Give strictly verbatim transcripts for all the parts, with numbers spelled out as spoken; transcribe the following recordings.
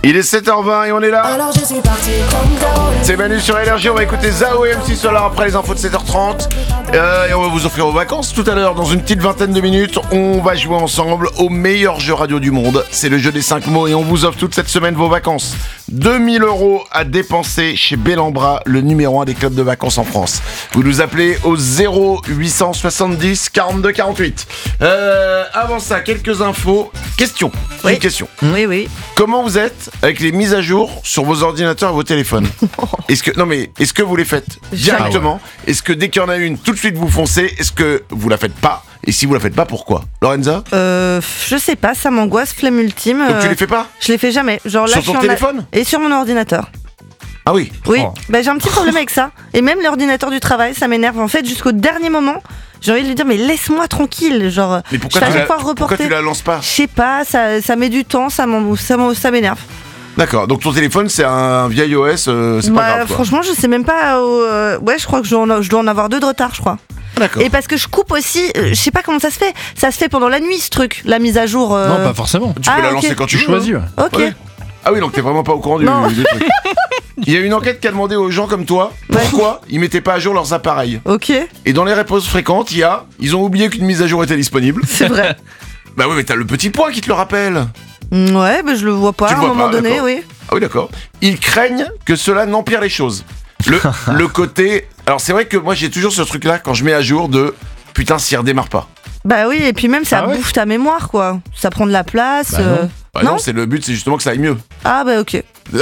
Il est sept heures vingt et on est là. Alors je suis parti comme Zao. C'est Manu sur Énergie, on va écouter Zao et M C Solar après les infos de sept heures trente. Euh, et on va vous offrir vos vacances tout à l'heure. Dans une petite vingtaine de minutes, on va jouer ensemble au meilleur jeu radio du monde. C'est le jeu des cinq mots et on vous offre toute cette semaine vos vacances. deux mille euros à dépenser chez Bellambra, le numéro un des clubs de vacances en France. Vous nous appelez au zéro huit cent soixante-dix quarante-deux quarante-huit. Euh, avant ça, quelques infos. Question. Oui. Une question. Oui, oui. Comment vous êtes avec les mises à jour sur vos ordinateurs et vos téléphones? Est-ce que non mais est-ce que vous les faites directement? Est-ce que dès qu'il y en a une, tout de suite vous foncez? Est-ce que vous la faites pas? Et si vous la faites pas, pourquoi? Lorenza? Euh, je sais pas, ça m'angoisse, flemme ultime. Donc euh, tu les fais pas? Je les fais jamais. Genre là, Sur je suis ton en téléphone? Et sur mon ordinateur. Ah oui. Oui, Oh. bah, j'ai un petit problème avec ça. Et même l'ordinateur du travail, ça m'énerve. En fait, jusqu'au dernier moment, j'ai envie de lui dire, mais laisse-moi tranquille. Genre, Mais pourquoi, je fais tu à la, chaque fois pourquoi reporter. tu la lances pas? Je sais pas, ça, ça met du temps, ça, m'en- ça, m'en- ça m'énerve. D'accord. Donc ton téléphone c'est un vieil O S, euh, c'est Bah, pas grave quoi. franchement, je sais même pas. euh, Ouais, je crois que je dois, en, je dois en avoir deux de retard, je crois. D'accord. Et parce que je coupe aussi, euh, je sais pas comment ça se fait. Ça se fait pendant la nuit, ce truc, la mise à jour. euh, Non, pas forcément. Tu peux Ah, la ok. lancer quand tu Tu veux. choisis, ouais. Ok. Ouais. Ah oui, donc t'es vraiment pas au courant du, Non. du truc. Il y a une enquête qui a demandé aux gens comme toi pourquoi ils mettaient pas à jour leurs appareils. Ok, Et dans les réponses fréquentes, il y a ils ont oublié qu'une mise à jour était disponible. c'est vrai. Bah oui, mais t'as le petit point qui te le rappelle. Ouais, bah, je le vois pas Tu à le un vois moment pas, donné, d'accord. oui. Ah oui, d'accord. Ils craignent que cela n'empire les choses. Le, le côté... Alors c'est vrai que moi j'ai toujours ce truc-là quand je mets à jour de... Putain, s'il redémarre pas. Bah oui, et puis même ça Ah ouais bouffe ta mémoire, quoi. Ça prend de la place. Bah non. euh, Bah Non. non, c'est le but, c'est justement que ça aille mieux. Ah bah ok.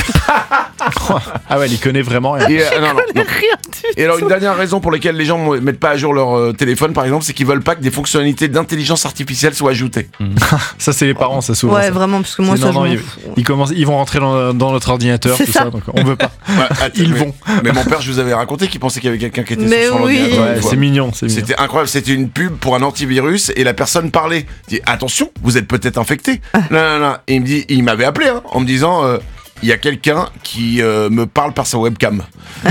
Ah ouais, il connaît vraiment rien. Et, euh, non, non, non. Rien du Et alors tout. une dernière raison pour laquelle les gens ne mettent pas à jour leur euh, téléphone, par exemple, c'est qu'ils veulent pas que des fonctionnalités d'intelligence artificielle soient ajoutées. Ça, c'est les parents, ça, souvent. Ouais, ça. vraiment, parce que moi C'est- ça non, je non, m'en ils, fous. ils commencent, ils vont rentrer dans, dans notre ordinateur, C'est tout ça. ça. Donc on veut pas. Ouais, attends, Ils mais, vont. Mais mon père, je vous avais raconté qu'il pensait qu'il y avait quelqu'un qui était Mais sur son oui. ordinateur. Ouais, une fois. c'est mignon, c'est mignon. C'était incroyable, c'était une pub pour un antivirus et la personne parlait. Il dit attention, vous êtes peut-être infecté. Non, non, non. Et il me dit, il m'avait appelé hein, en me disant, euh, il y a quelqu'un qui euh, me parle par sa webcam.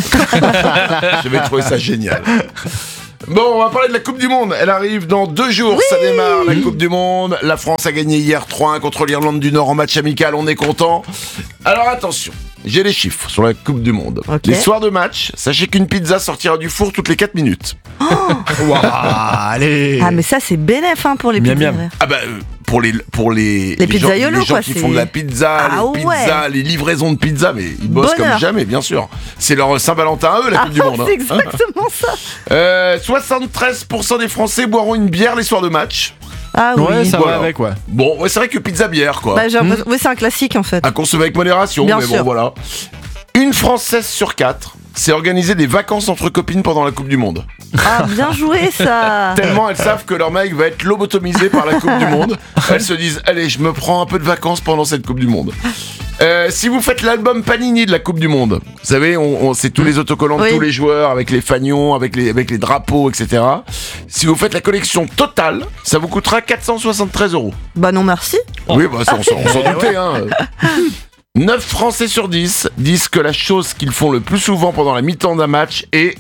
J'avais trouvé ça génial. Bon, on va parler de la Coupe du Monde. Elle arrive dans deux jours, ça démarre la Coupe du Monde. La France a gagné hier trois un contre l'Irlande du Nord en match amical, on est content. Alors attention, j'ai les chiffres sur la Coupe du Monde. Ok. Les soirs de match, sachez qu'une pizza sortira du four toutes les quatre minutes. Ouah, allez. Ah mais ça c'est bénéf hein, pour les Miam, pizzas. miam. Ah bah euh, pour les pour les Les gens, pizzaiolos, les gens quoi, qui c'est- font de la pizza, Ah les ouais. pizzas, les livraisons de pizza, mais ils bossent Bonheur. comme jamais, bien sûr. C'est leur Saint-Valentin à eux, la Ah, Coupe du Monde. c'est hein. exactement ça. Euh, soixante-treize pour cent des Français boiront une bière les soirs de match. Ah oui. Ouais, ça Voilà. va avec, ouais. Bon, ouais, c'est vrai que pizza bière quoi. Bah, j'ai l'impression- ouais, c'est un classique en fait. À consommer avec modération, Bien mais sûr. bon voilà. Une Française sur quatre s'est organisé des vacances entre copines pendant la Coupe du Monde. Ah bien joué ça. Tellement elles savent que leur mec va être lobotomisé par la Coupe du Monde. Elles se disent, allez, je me prends un peu de vacances pendant cette Coupe du Monde. Euh, si vous faites l'album Panini de la Coupe du Monde, vous savez, on, on- c'est tous les autocollants de Oui. tous les joueurs, avec les fanions, avec les, avec les drapeaux, et cetera. Si vous faites la collection totale, ça vous coûtera quatre cent soixante-treize euros. Bah non merci. Oui, bah, ça, on s'en on s'en doutait, hein. neuf Français sur dix disent que la chose qu'ils font le plus souvent pendant la mi-temps d'un match est...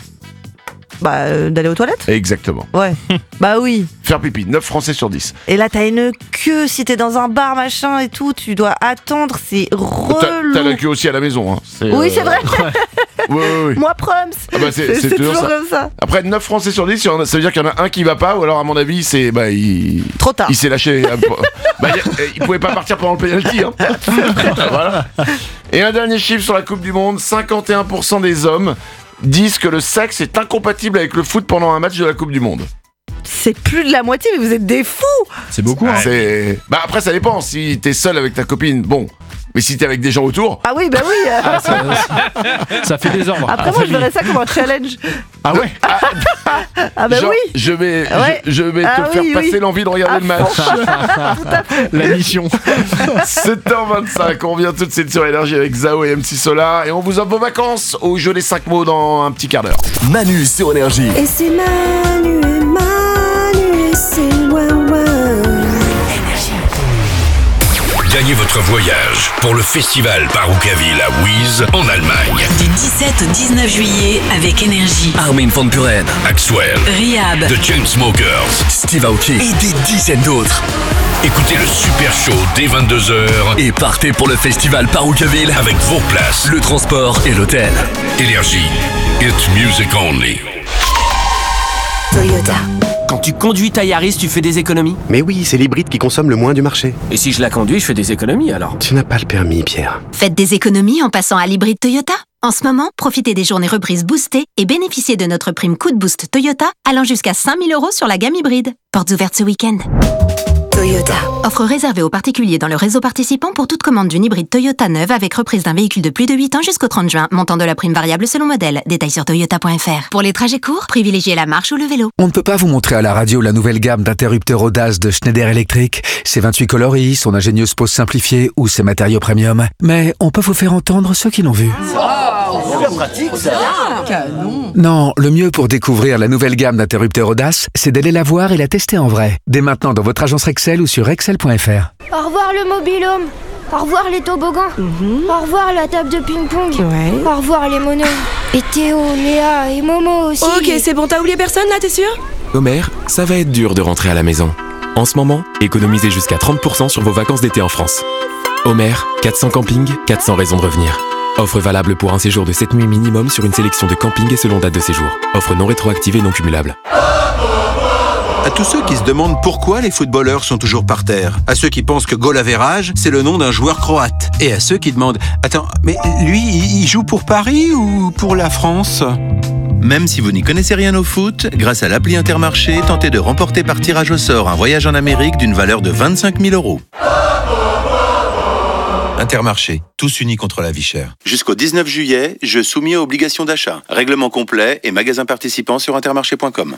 Bah euh, d'aller aux toilettes. Exactement. Ouais. Bah oui. Faire pipi. neuf Français sur dix. Et là t'as une queue si t'es dans un bar machin et tout, tu dois attendre, c'est T'as relou. t'as la queue aussi à la maison. Hein. Oui euh, c'est vrai. Oui, oui, oui. Moi proms. Ah bah, c'est- c'est c'est toujours toujours ça. comme ça. Après neuf Français sur dix, il y en a- ça veut dire qu'il y en a un qui va pas, ou alors à mon avis, c'est bah il, Trop tard. il s'est lâché. euh, bah, il, il pouvait pas partir pendant le penalty. Hein. Voilà. Et un dernier chiffre sur la Coupe du Monde, cinquante et un pour cent des hommes disent que le sexe est incompatible avec le foot pendant un match de la Coupe du Monde. C'est plus de la moitié, mais vous êtes des fous. C'est beaucoup, hein. C'est bah après ça dépend. Si t'es seul avec ta copine, bon. Mais si t'es avec des gens autour, Ah oui bah oui. euh, Ah, ça, ça fait des ordres. Après en moi je famille. verrais ça comme un challenge. Ah ouais. Ah bah genre, oui. je vais, Ouais. je, je vais Ah te faire oui, passer oui. l'envie de regarder À le match. La mission. sept heures vingt-cinq, on revient tout de suite sur Énergie avec Zao et M C Solar et on vous offre vos vacances au jeu des cinq mots dans un petit quart d'heure. Manu sur Énergie. Et c'est Manu et Manu et c'est loin loin. Gagnez votre voyage pour le festival Paroukaville à Wies en Allemagne. Du dix-sept au dix-neuf juillet avec Énergie. Armin van Buuren, Axwell, Rehab, The Chainsmokers Steve Aoki et des dizaines d'autres. Écoutez le super show dès vingt-deux heures et partez pour le festival Paroukaville avec vos places, le transport et l'hôtel. Énergie, it's music only. Toyota. Quand tu conduis ta Yaris, tu fais des économies? Mais oui, c'est l'hybride qui consomme le moins du marché. Et si je la conduis, je fais des économies alors? Tu n'as pas le permis, Pierre. Faites des économies en passant à l'hybride Toyota. En ce moment, profitez des journées reprises boostées et bénéficiez de notre prime coup de boost Toyota allant jusqu'à cinq mille euros sur la gamme hybride. Portes ouvertes ce week-end. Toyota. Offre réservée aux particuliers dans le réseau participant pour toute commande d'une hybride Toyota neuve avec reprise d'un véhicule de plus de huit ans jusqu'au trente juin. Montant de la prime variable selon modèle. Détails sur toyota point f r. Pour les trajets courts, privilégiez la marche ou le vélo. On ne peut pas vous montrer à la radio la nouvelle gamme d'interrupteurs audaces de Schneider Electric, ses vingt-huit coloris, son ingénieuse pose simplifiée ou ses matériaux premium. Mais on peut vous faire entendre ceux qui l'ont vu. C'est pratique ça. Canon. Non, le mieux pour découvrir la nouvelle gamme d'interrupteurs audaces, c'est d'aller la voir et la tester en vrai. Dès maintenant dans votre agence Rexel ou sur rexel point f r. Au revoir le mobil-home. Au revoir les toboggans. Mm-hmm. Au revoir la table de ping-pong. Ouais. Au revoir les monos. Et Théo, Léa et Momo aussi. Ok, c'est bon, t'as oublié personne là, t'es sûr? Homer, ça va être dur de rentrer à la maison. En ce moment, économisez jusqu'à trente pour cent sur vos vacances d'été en France. Homer, quatre cents campings, quatre cents raisons de revenir. Offre valable pour un séjour de sept nuits minimum sur une sélection de campings et selon date de séjour. Offre non rétroactive et non cumulable. À tous ceux qui se demandent pourquoi les footballeurs sont toujours par terre. À ceux qui pensent que goal average, c'est le nom d'un joueur croate. Et à ceux qui demandent « Attends, mais lui, il joue pour Paris ou pour la France ?» Même si vous n'y connaissez rien au foot, grâce à l'appli Intermarché, tentez de remporter par tirage au sort un voyage en Amérique d'une valeur de vingt-cinq mille euros. Intermarché, tous unis contre la vie chère. Jusqu'au dix-neuf juillet, jeu soumis à obligation d'achat. Règlement complet et magasin participant sur intermarché point com.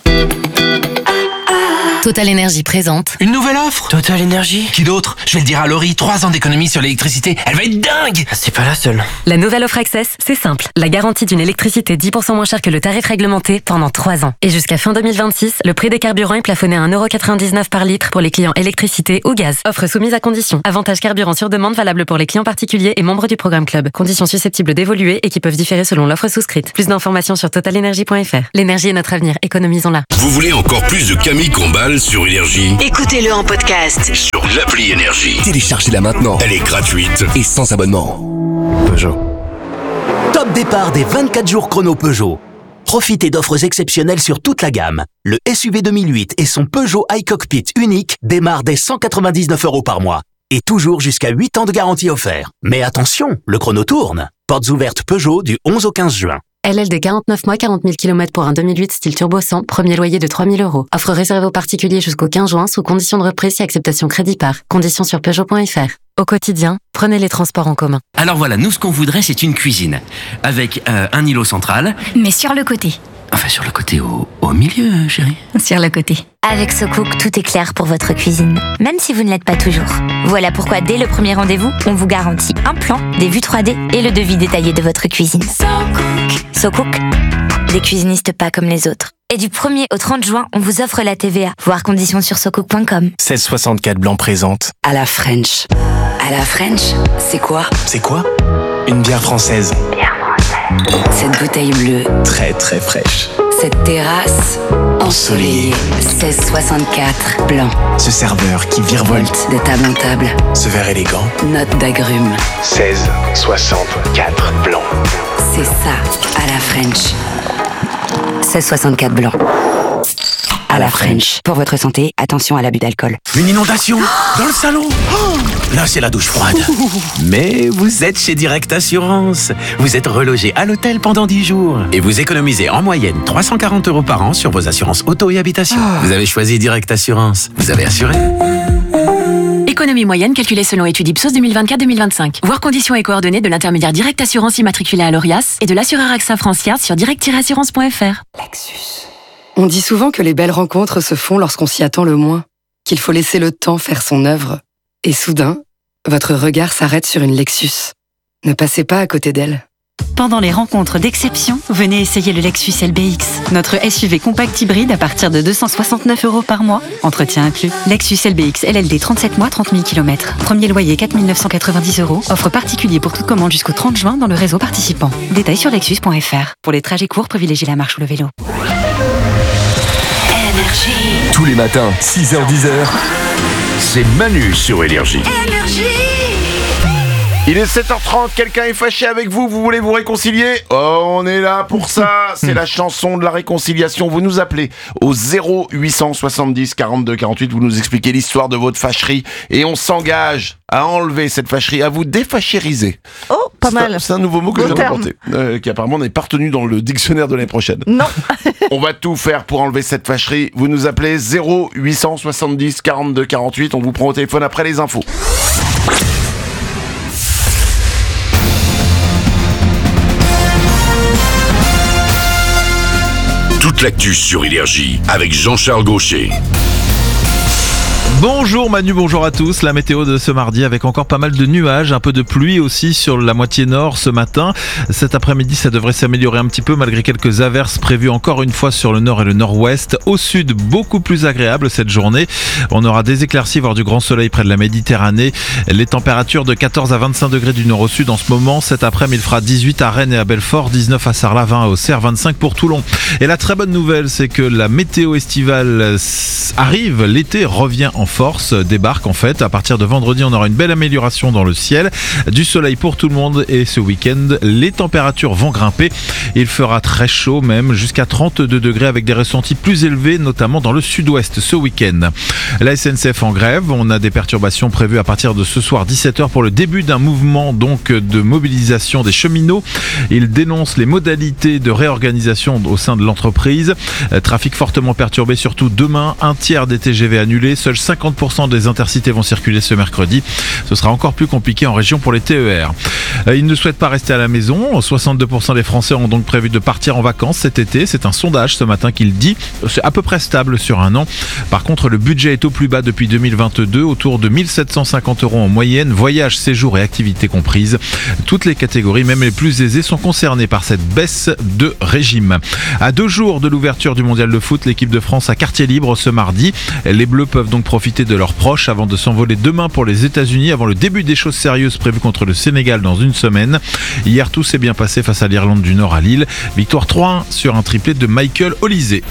Total Énergie présente Une nouvelle offre Total Énergie. Qui d'autre? Je vais le dire à Laurie, trois ans d'économie sur l'électricité, elle va être dingue. C'est pas la seule. La nouvelle offre Access, c'est simple. La garantie d'une électricité dix pour cent moins chère que le tarif réglementé pendant trois ans. Et jusqu'à fin deux mille vingt-six, le prix des carburants est plafonné à un euro quatre-vingt-dix-neuf par litre pour les clients électricité ou gaz. Offre soumise à conditions. Avantage carburant sur demande valable pour les clients particuliers et membres du programme Club. Conditions susceptibles d'évoluer et qui peuvent différer selon l'offre souscrite. Plus d'informations sur total énergie point f r. L'énergie est notre avenir, économisons-la. Vous voulez encore plus de Camille Combal sur Énergie? Écoutez-le en podcast sur l'appli Énergie. Téléchargez-la maintenant. Elle est gratuite et sans abonnement. Peugeot. Top départ des vingt-quatre jours chrono Peugeot. Profitez d'offres exceptionnelles sur toute la gamme. Le S U V deux mille huit et son Peugeot iCockpit unique démarrent dès cent quatre-vingt-dix-neuf euros par mois. Et toujours jusqu'à huit ans de garantie offert. Mais attention, le chrono tourne. Portes ouvertes Peugeot du onze au quinze juin. L L D quarante-neuf mois, quarante mille kilomètres pour un deux mille huit style turbo cent, premier loyer de trois mille euros. Offre réservée aux particuliers jusqu'au quinze juin sous condition de reprise et acceptation crédit par. Conditions sur peugeot point f r. Au quotidien, prenez les transports en commun. Alors voilà, nous ce qu'on voudrait c'est une cuisine. Avec euh, un îlot central. Mais sur le côté. Enfin sur le côté au, au milieu, chérie. Sur le côté. Avec SoCook, tout est clair pour votre cuisine, même si vous ne l'êtes pas toujours. Voilà pourquoi dès le premier rendez-vous, on vous garantit un plan, des vues trois D et le devis détaillé de votre cuisine. SoCook. SoCook, des cuisinistes pas comme les autres. Et du premier au trente juin, on vous offre la T V A. Voir conditions sur socook point com. seize soixante-quatre Blanc présente. À la French. À la French, c'est quoi? C'est quoi? Une bière française. Bière française. Cette bouteille bleue. Très très fraîche. Cette terrasse ensoleillée. seize soixante-quatre Blanc. Ce serveur qui virevolte de table en table. Ce verre élégant. Note d'agrumes. seize soixante-quatre Blanc. C'est ça, à la French. seize soixante-quatre Blanc. À la French. Pour votre santé, attention à l'abus d'alcool. Une inondation dans le salon. Oh, là, c'est la douche froide. Mais vous êtes chez Direct Assurance. Vous êtes relogé à l'hôtel pendant dix jours. Et vous économisez en moyenne trois cent quarante euros par an sur vos assurances auto et habitation. Oh. Vous avez choisi Direct Assurance. Vous avez assuré. Économie moyenne calculée selon étude Ipsos deux mille vingt-quatre deux mille vingt-cinq. Voir conditions et coordonnées de l'intermédiaire Direct Assurance immatriculé à l'Orias et de l'assureur AXA Francière sur direct tiret assurance point f r. Lexus. On dit souvent que les belles rencontres se font lorsqu'on s'y attend le moins, qu'il faut laisser le temps faire son œuvre. Et soudain, votre regard s'arrête sur une Lexus. Ne passez pas à côté d'elle. Pendant les rencontres d'exception, venez essayer le Lexus L B X, notre S U V compact hybride à partir de deux cent soixante-neuf euros par mois, entretien inclus. Lexus L B X L L D trente-sept mois, trente mille kilomètres. Premier loyer quatre mille neuf cent quatre-vingt-dix euros. Offre particulier pour toute commande jusqu'au trente juin dans le réseau participant. Détails sur lexus point f r. Pour les trajets courts, privilégiez la marche ou le vélo. Énergie. Tous les matins, six heures dix heures. C'est Manu sur Énergie. Il est sept heures trente, quelqu'un est fâché avec vous, vous voulez vous réconcilier? Oh, on est là pour ça, c'est la chanson de la réconciliation. Vous nous appelez au zéro huit cent soixante-dix quarante-deux quarante-huit, vous nous expliquez l'histoire de votre fâcherie et on s'engage à enlever cette fâcherie, à vous défachériser. Oh, pas mal. C'est un nouveau mot que je viens d'inventer, euh, qui apparemment n'est pas retenu dans le dictionnaire de l'année prochaine. Non. On va tout faire pour enlever cette fâcherie. Vous nous appelez zéro huit cent soixante-dix quarante-deux quarante-huit, on vous prend au téléphone après les infos. Toute l'actu sur Énergie avec Jean-Charles Gaucher. Bonjour Manu, bonjour à tous. La météo de ce mardi avec encore pas mal de nuages, un peu de pluie aussi sur la moitié nord ce matin. Cet après-midi, ça devrait s'améliorer un petit peu malgré quelques averses prévues encore une fois sur le nord et le nord-ouest. Au sud, beaucoup plus agréable cette journée. On aura des éclaircies, voire du grand soleil près de la Méditerranée. Les températures de quatorze à vingt-cinq degrés du nord au sud en ce moment. Cet après-midi, il fera dix-huit à Rennes et à Belfort, dix-neuf à Sarlat, vingt à Auxerre, vingt-cinq pour Toulon. Et la très bonne nouvelle, c'est que la météo estivale arrive. L'été revient en force, débarque en fait. À partir de vendredi, on aura une belle amélioration dans le ciel. Du soleil pour tout le monde et ce week-end, les températures vont grimper. Il fera très chaud même, jusqu'à trente-deux degrés avec des ressentis plus élevés, notamment dans le sud-ouest ce week-end. La S N C F en grève. On a des perturbations prévues à partir de ce soir dix-sept heures pour le début d'un mouvement donc de mobilisation des cheminots. Ils dénoncent les modalités de réorganisation au sein de l'entreprise. Trafic fortement perturbé, surtout demain. Un tiers des T G V annulés. Seuls cinquante pour cent des intercités vont circuler ce mercredi. Ce sera encore plus compliqué en région pour les T E R. Ils ne souhaitent pas rester à la maison. soixante-deux pour cent des Français ont donc prévu de partir en vacances cet été. C'est un sondage ce matin qui le dit. C'est à peu près stable sur un an. Par contre, le budget est au plus bas depuis deux mille vingt-deux, autour de mille sept cent cinquante euros en moyenne, voyage, séjour et activités comprises. Toutes les catégories, même les plus aisées, sont concernées par cette baisse de régime. À deux jours de l'ouverture du mondial de foot, l'équipe de France a quartier libre ce mardi. Les Bleus peuvent donc profiter de leurs proches avant de s'envoler demain pour les États-Unis, avant le début des choses sérieuses prévues contre le Sénégal dans une semaine. Hier, tout s'est bien passé face à l'Irlande du Nord à Lille. Victoire trois un sur un triplé de Michael Olise.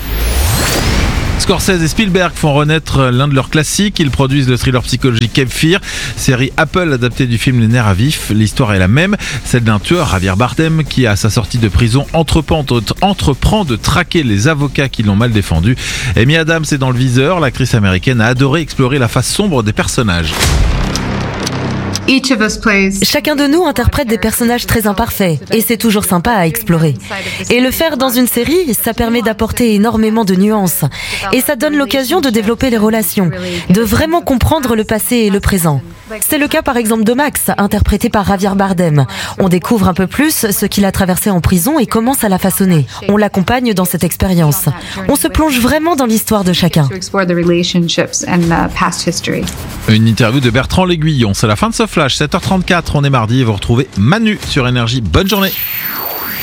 Scorsese et Spielberg font renaître l'un de leurs classiques. Ils produisent le thriller psychologique Cape Fear, série Apple adaptée du film Les Nerfs à vif. L'histoire est la même, celle d'un tueur, Javier Bardem, qui à sa sortie de prison entreprend, entreprend de traquer les avocats qui l'ont mal défendu. Amy Adams est dans le viseur. L'actrice américaine a adoré explorer la face sombre des personnages. Chacun de nous interprète des personnages très imparfaits et c'est toujours sympa à explorer. Et le faire dans une série, ça permet d'apporter énormément de nuances et ça donne l'occasion de développer les relations, de vraiment comprendre le passé et le présent. C'est le cas par exemple de Max, interprété par Javier Bardem. On découvre un peu plus ce qu'il a traversé en prison et comment ça l'a façonné. On l'accompagne dans cette expérience. On se plonge vraiment dans l'histoire de chacun. Une interview de Bertrand L'Aiguillon. C'est la fin de ce flash, sept heures trente-quatre, on est mardi et vous retrouvez Manu sur Énergie. Bonne journée.